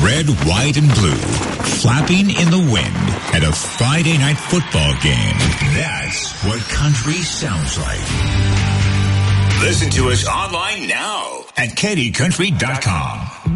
red, white, and blue, flapping in the wind at a Friday night football game. That's what country sounds like. Listen to us online now at KDCountry.com.